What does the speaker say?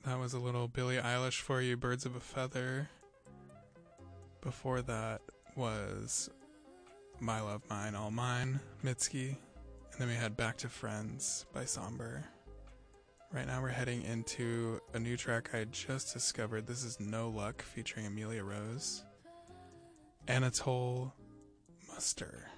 That was a little Billie Eilish for you, Birds of a Feather. Before that was My Love Mine, All Mine, Mitski. And then we had Back to Friends by Somber. Right now we're heading into a new track I just discovered. This is No Luck featuring Amelia Rose. Anatole Muster.